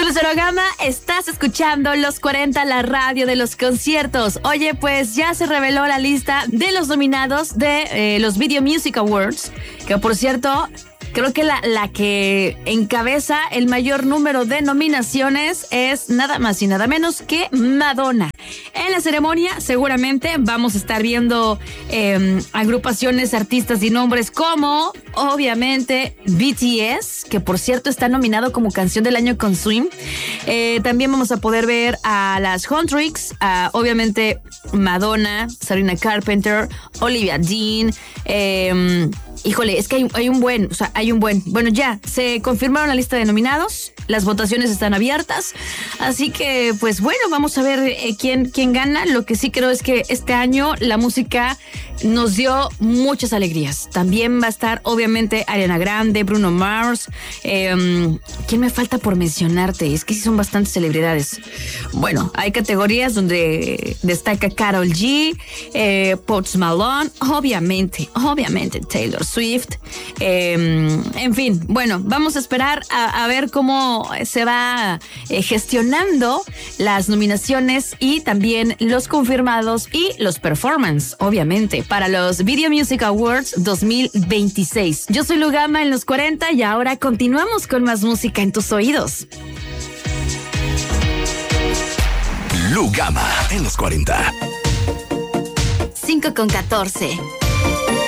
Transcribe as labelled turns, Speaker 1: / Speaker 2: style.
Speaker 1: Dulce Gama, estás escuchando Los 40, la radio de los conciertos. Oye, pues ya se reveló la lista de los nominados de los Video Music Awards, que por cierto, creo que la que encabeza el mayor número de nominaciones es nada más y nada menos que Madonna. En la ceremonia seguramente vamos a estar viendo agrupaciones, artistas y nombres como, obviamente, BTS, que por cierto está nominado como Canción del Año con Swim. También vamos a poder ver a las Huntrix, obviamente Madonna, Sabrina Carpenter, Olivia Dean. Híjole, es que hay un buen. Bueno, ya se confirmaron la lista de nominados, las votaciones están abiertas, así que pues bueno, vamos a ver quién gana. Lo que sí creo es que este año la música nos dio muchas alegrías. También va a estar obviamente Ariana Grande, Bruno Mars. ¿Quién me falta por mencionarte? Es que sí son bastantes celebridades. Bueno, hay categorías donde destaca Karol G, Post Malone, obviamente Taylor Swift. En fin, bueno, vamos a esperar a ver cómo se va gestionando las nominaciones y también los confirmados y los performances, obviamente, para los Video Music Awards 2026. Yo soy Lugama en Los 40 y ahora continuamos con más música en tus oídos.
Speaker 2: Lugama en Los 40.
Speaker 1: 5:14.